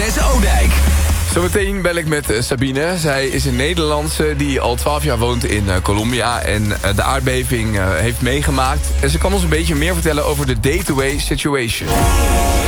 Dennis Oudijk. Zometeen bel ik met Sabine. Zij is een Nederlandse die al 12 jaar woont in Colombia en de aardbeving heeft meegemaakt. En ze kan ons een beetje meer vertellen over de day-to-day situation.